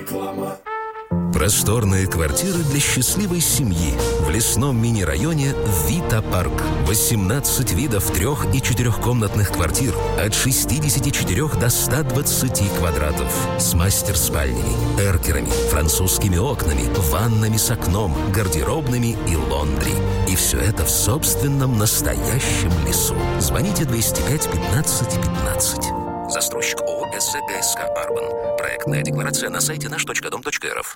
Реклама. Просторные квартиры для счастливой семьи в лесном мини-районе Вита Парк. 18 видов 3- и 4-комнатных квартир от 64 до 120 квадратов. С мастер-спальнями, эркерами, французскими окнами, ваннами с окном, гардеробными и лондри. И все это в собственном настоящем лесу. Звоните 205 15 15. Застройщик ООО СГСК «Арбан». Проектная декларация на сайте наш.дом.рф.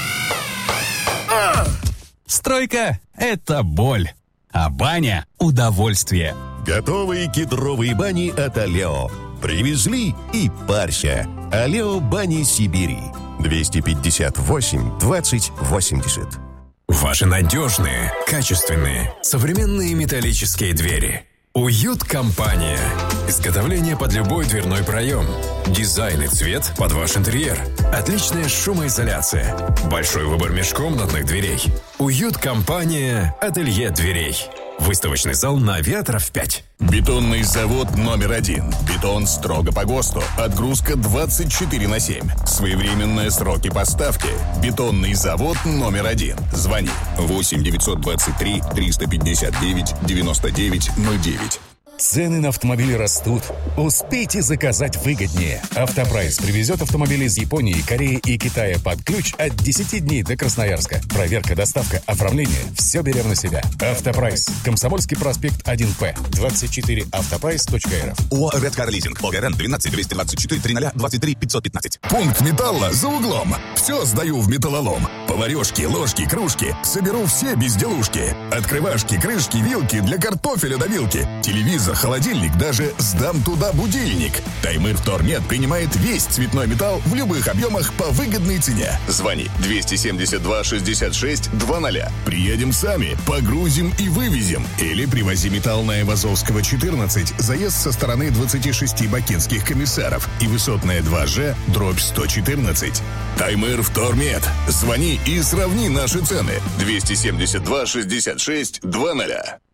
Стройка – это боль, а баня – удовольствие. Готовые кедровые бани от Алео. Привезли и парься. Алео бани Сибири. 258 20 80. Ваши надежные, качественные, современные металлические двери. Уют-компания. Изготовление под любой дверной проем. Дизайн и цвет под ваш интерьер. Отличная шумоизоляция. Большой выбор межкомнатных дверей. Уют-компания «Ателье дверей». Выставочный зал на Авиаторов 5. Бетонный завод номер 1. Бетон строго по ГОСТу. Отгрузка 24/7. Своевременные сроки поставки. Бетонный завод номер 1. Звони 8 923 359 99 09. Цены на автомобили растут. Успейте заказать выгоднее. Автопрайс привезет автомобили из Японии, Кореи и Китая под ключ от 10 дней до Красноярска. Проверка, доставка, оформление – все берем на себя. Автопрайс. Комсомольский проспект 1П. 24 автопрайс.рф. ООО «Редкар Лизинг». Волгоград 12 224 30 23 515. Пункт металла за углом. Все сдаю в металлолом. Поварешки, ложки, кружки. Соберу все безделушки. Открывашки, крышки, вилки для картофеля до вилки. Телевизор, холодильник, даже сдам туда будильник. Таймыр Втормет принимает весь цветной металл в любых объемах по выгодной цене. Звони 272 66 00. Приедем сами, погрузим и вывезем. Или привози металл на Айвазовского 14, заезд со стороны 26 бакинских комиссаров и высотная 2Ж, дробь 114. Таймыр Втормет. Звони и сравни наши цены. 272 66 00.